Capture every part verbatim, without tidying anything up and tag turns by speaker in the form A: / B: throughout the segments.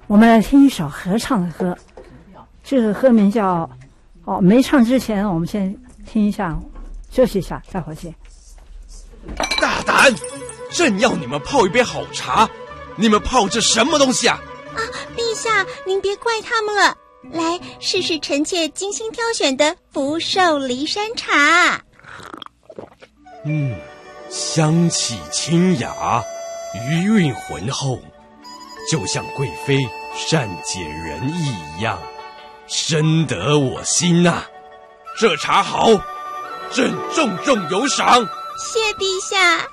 A: 我们来听一首合唱的歌，这个歌名叫哦，没唱之前我们先听一下，休息一下，待会儿见。
B: 大胆！正要你们泡一杯好茶，你们泡这什么东西啊？
C: 啊，陛下，您别怪他们了。来，试试臣妾精心挑选的福寿梨山茶。
B: 嗯，香气清雅，余韵浑厚，就像贵妃善解人意一样，深得我心呐、啊。这茶好，朕重重有赏。
C: 谢陛下。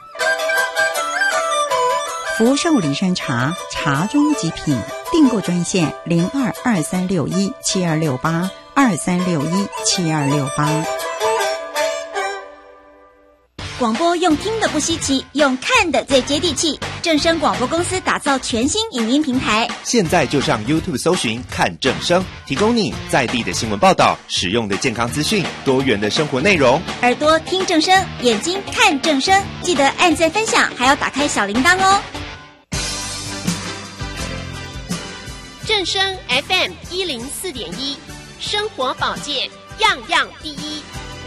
D: 福寿梨山茶，茶中极品。订购专线零二二三六一七二六八二三六一七二六八。
C: 广播用听的不稀奇，用看的最接地气。正声广播公司打造全新影音平台，
E: 现在就上 YouTube 搜寻看正声，提供你在地的新闻报道、实用的健康资讯、多元的生活内容。
C: 耳朵听正声，眼睛看正声，记得按赞分享，还要打开小铃铛哦。
F: 正声 F M 一零四点一，生活保健样样第一。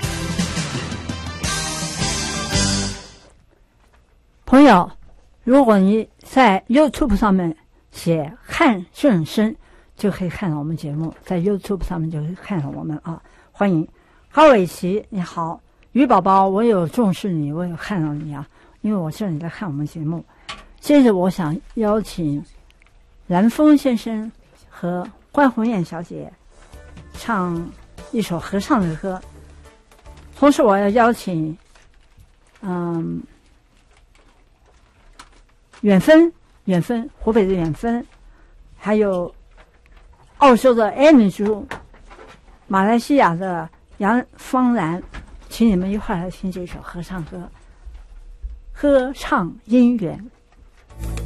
A: 朋友，如果你在 YouTube 上面写看正声，就可以看到我们节目，在 YouTube 上面就可以看到我们啊，欢迎。高伟琪，你好，于宝宝，我有重视你，我有看到你啊，因为我知道你在看我们节目。接着，我想邀请蓝峰先生和关红艳小姐唱一首合唱的歌，同时我要邀请嗯远芬远芬湖北的远芬，还有澳洲的艾米珠，马来西亚的杨芳兰，请你们一块来听这首合唱歌，歌唱姻缘。